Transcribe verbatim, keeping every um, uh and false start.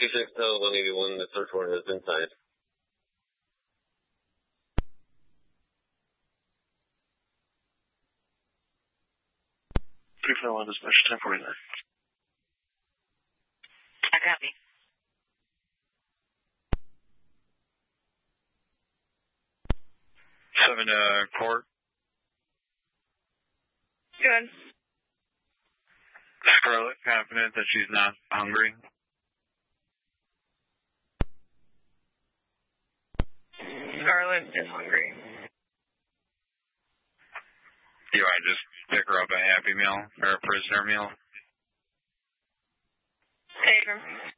two six Hotel one eighty-one, the search warrant is inside. three five one, dispatch ten forty-nine. I copy. Seven to uh, court. Good. Scarlett confident that she's not hungry. Scarlett is hungry. Do I just pick her up a Happy Meal or a prisoner meal? Take her.